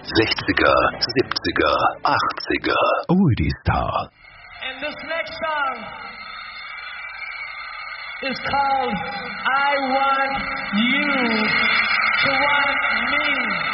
60er, 70er, 80er. Oldie Star. And this next song is called I Want